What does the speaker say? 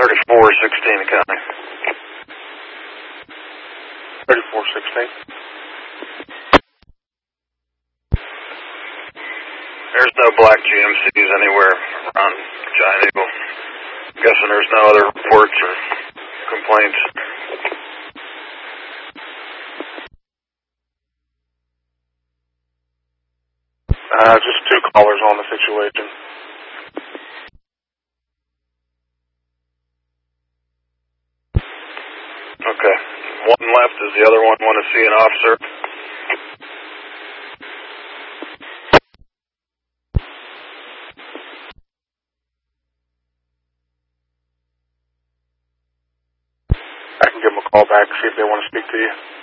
3416 County. 3416. There's no black GMCs anywhere around Giant Eagle. I'm guessing there's no other reports or complaints. Just 2 callers on the situation. Okay. One left. Does the other one want to see an officer? I can give them a call back, see if they want to speak to you.